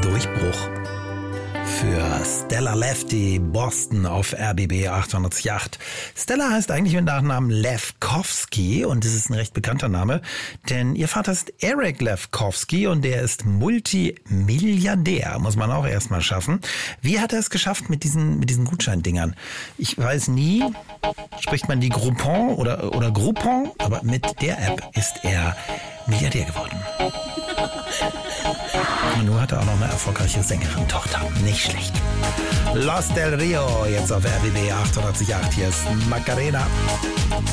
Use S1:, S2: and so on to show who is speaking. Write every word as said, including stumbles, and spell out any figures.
S1: Durchbruch für Stella Lefty, Boston auf R B B achtundachtzig Komma acht. Stella heißt eigentlich mit Nachnamen Lefkowski und das ist ein recht bekannter Name, denn ihr Vater ist Eric Lefkowski und der ist Multimilliardär, muss man auch erstmal schaffen. Wie hat er es geschafft mit diesen, mit diesen Gutscheindingern? Ich weiß nie, spricht man die Groupon oder, oder Groupon, aber mit der App ist er Milliardär geworden. Und nun hat er auch noch eine erfolgreiche Sängerin-Tochter. Nicht schlecht. Los del Rio, jetzt auf R B B achtundachtzig Komma acht. Hier ist Macarena.